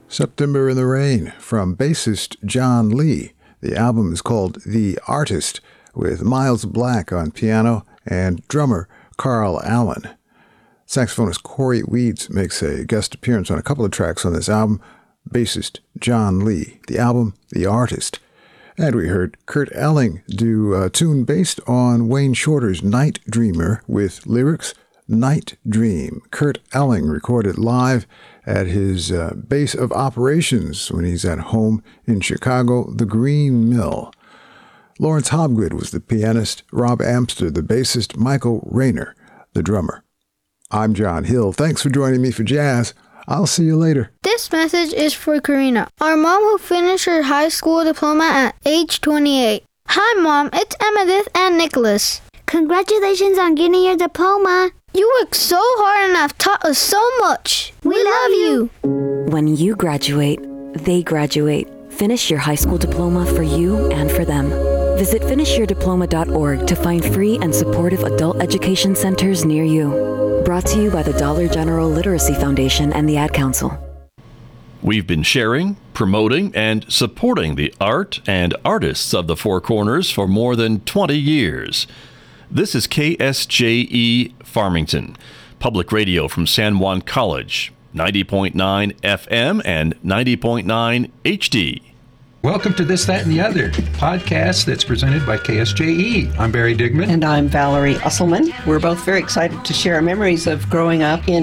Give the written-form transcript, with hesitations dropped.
September in the Rain from bassist John Lee. The album is called The Artist, with Miles Black on piano and drummer Carl Allen. Saxophonist Corey Weeds makes a guest appearance on a couple of tracks on this album. Bassist John Lee. The album, The Artist. And we heard Kurt Elling do a tune based on Wayne Shorter's Night Dreamer with lyrics Night Dream. Kurt Elling recorded live at his base of operations when he's at home in Chicago, the Green Mill. Lawrence Hobgood was the pianist, Rob Amster the bassist, Michael Rayner the drummer. I'm John Hill. Thanks for joining me for Jazz. I'll see you later. This message is for Karina, our mom who finished her high school diploma at age 28. Hi, Mom. It's Emmettith and Nicholas. Congratulations on getting your diploma. You worked so hard and have taught us so much. We love you. When you graduate, they graduate. Finish your high school diploma for you and for them. Visit finishyourdiploma.org to find free and supportive adult education centers near you. Brought to you by the Dollar General Literacy Foundation and the Ad Council. We've been sharing, promoting, and supporting the art and artists of the Four Corners for more than 20 years. This is KSJE Farmington, public radio from San Juan College, 90.9 FM and 90.9 HD. Welcome to This, That, and the Other, podcast that's presented by KSJE. I'm Barry Digman. And I'm Valerie Usselman. We're both very excited to share our memories of growing up in